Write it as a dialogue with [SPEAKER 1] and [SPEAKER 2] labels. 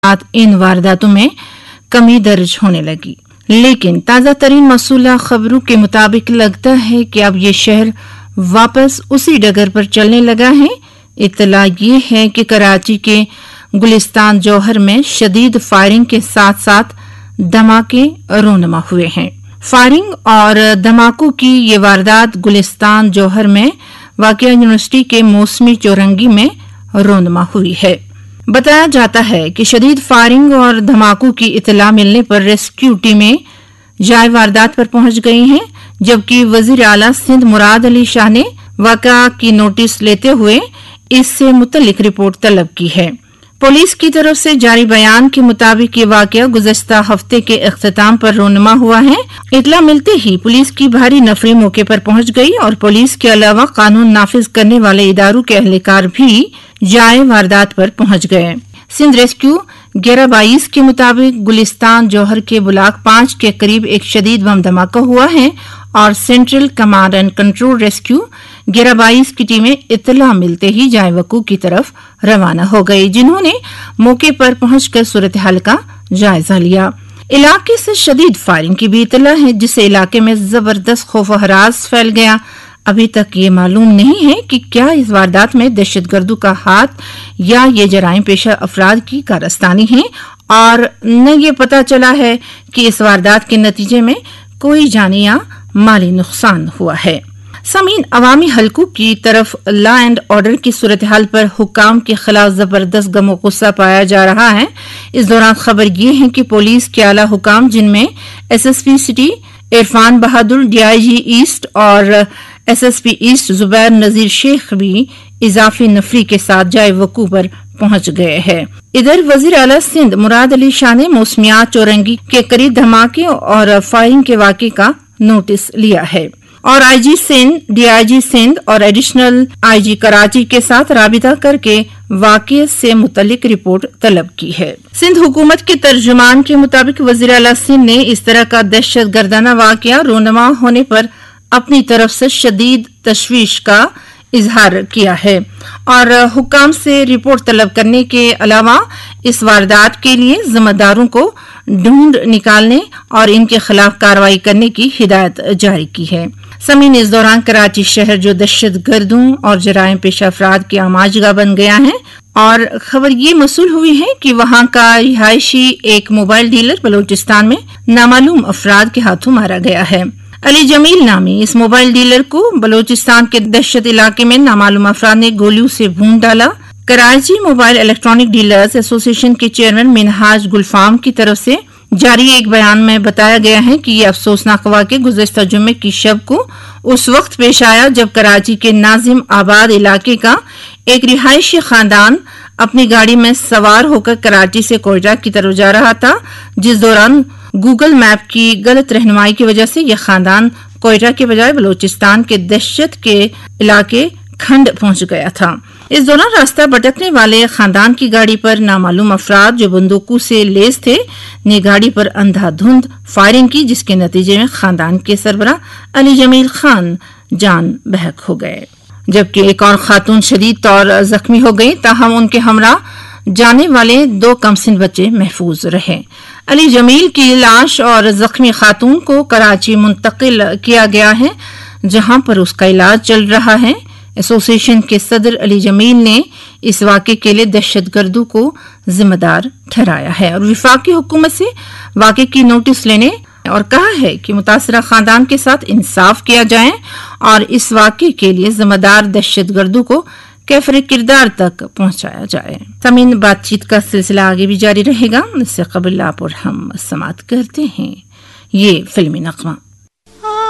[SPEAKER 1] साथ इन वारदातों में कमी दर्ज होने लगी। लेकिन ताज़ा तरीन मौसूला खबरों के मुताबिक लगता है कि अब ये शहर वापस उसी डगर पर चलने लगा है। इत्तला ये है कि कराची के गुलिस्तान जौहर में शदीद फायरिंग के साथ साथ धमाके रोनमा हुए हैं। फायरिंग और धमाकों की ये वारदात गुलिस्तान जौहर में वाक़िया यूनिवर्सिटी के मौसमी चौरंगी में रोनमा हुई है। बताया जाता है कि शदीद फायरिंग और धमाकों की इत्तला मिलने पर रेस्क्यू टीमें जाए वारदात पर पहुंच गई हैं, जबकि वजीर आला सिंध मुराद अली शाह ने वाक़ा की नोटिस लेते हुए इससे मुतल्लिक रिपोर्ट तलब की है। पुलिस की तरफ से जारी बयान के मुताबिक ये वाक़या गुज़श्ता हफ्ते के इख्तिताम पर रोनमा हुआ है। इत्तला मिलते ही पुलिस की भारी नफरी मौके पर पहुंच गई और पुलिस के अलावा कानून नाफिज करने वाले इदारों के अहलकार भी जाए वारदात पर पहुंच गए। सिंध रेस्क्यू 11/22 के मुताबिक गुलिस्तान जौहर के ब्लॉक 5 के करीब एक शदीद बम धमाका हुआ है और central command and control rescue 11/22 की टीमें इत्तला मिलते ही जाए वकू की तरफ रवाना हो गई, जिन्होंने मौके पर पहुंचकर सूरत हाल का जायजा लिया। इलाके से शदीद फायरिंग की भी इत्तला है, जिससे इलाके में जबरदस्त खौफ हरास फैल गया। अभी तक ये मालूम नहीं है कि क्या इस वारदात में दहशतगर्दों का हाथ या ये जराइम पेशा अफराद की कारस्तानी है, और न ये पता चला है कि इस वारदात के नतीजे में कोई जानी या माली नुकसान हुआ है। समीन अवामी हलकों की तरफ लॉ एंड ऑर्डर की सूरत हाल पर हुकाम के खिलाफ जबरदस्त गमो गुस्सा पाया जा रहा है। इस दौरान खबर ये है कि पुलिस के आला हुकाम, जिनमें SSP सिटी इरफान बहादुर, DIG ईस्ट और SSP ईस्ट जुबैर नजीर शेख भी इजाफी नफरी के साथ जाए वकू पर पहुंच गए हैं। इधर वजीर आला सिंध मुराद अली शाह ने मौसमियात चौरंगी के करीब धमाके और फायरिंग के वाक़े का नोटिस लिया है और IG सिंध, DIG सिंध और एडिशनल IG कराची के साथ राबिता करके वाक़े से मुतल्लिक रिपोर्ट तलब की है। सिंध हुकूमत के तर्जुमान के मुताबिक वजीर आला सिंध ने इस तरह का दहशत गर्दाना वाक़या रोनमा होने पर अपनी तरफ से शदीद तशवीश का इजहार किया है और हुकाम से रिपोर्ट तलब करने के अलावा इस वारदात के लिए जिम्मेदारों को ढूंढ निकालने और इनके खिलाफ कार्रवाई करने की हिदायत जारी की है। समीन इस दौरान कराची शहर जो दहशत गर्दों और जराइम पेशा अफराद की आमाजगाह बन गया है और खबर ये मसूल हुई है कि वहां का रिहायशी एक मोबाइल डीलर बलोचिस्तान में नामालूम अफराद के हाथों मारा गया है। अली जमील नामी इस मोबाइल डीलर को बलोचिस्तान के दहशत इलाके में नामालूम अफराद ने गोलियों से भून डाला। Karachi mobile electronic dealers association के चेयरमैन मिनहाज गुलफाम की तरफ से जारी एक बयान में बताया गया है कि ये अफसोसनाक वाक़या गुज़श्ता जुम्मे की शब को उस वक्त पेश आया जब कराची के नाजिम आबाद इलाके का एक रिहायशी खानदान अपनी गाड़ी में सवार होकर कराची से कोयटा की तरफ जा रहा था, जिस दौरान गूगल मैप की गलत रहनुमाई की वजह से यह खानदान कोयटा के बजाय बलोचिस्तान के दहशत के इलाके खंड पहुंच गया था। इस दौरान रास्ता भटकने वाले खानदान की गाड़ी पर नामालूम अफराद जो बंदूकों से लेस थे ने गाड़ी पर अंधाधुंध फायरिंग की, जिसके नतीजे में खानदान के सरबराह अली जमील खान जान बहक हो गए, जबकि एक और खातून शदीद तौर जख्मी हो गई। ताहम उनके हमरा जाने वाले 2 कमसिन बच्चे महफूज रहे। अली जमील की लाश और जख्मी खातून को कराची मुंतकिल किया गया है, जहां पर उसका इलाज चल रहा है। एसोसिएशन के सदर अली जमील ने इस वाक़े के लिए दहशतगर्दों को जिम्मेदार ठहराया है और वफाकी हुकूमत से वाक़े की नोटिस लेने और कहा है कि मुतासरा खानदान के साथ इंसाफ किया जाए और इस वाक़े के लिए जिम्मेदार दहशतगर्दों को कैफरे किरदार तक पहुंचाया जाए। समीन बातचीत का सिलसिला आगे भी जारी रहेगा। इससे कबल आप और हम समात करते हैं ये फिल्मी नगमा।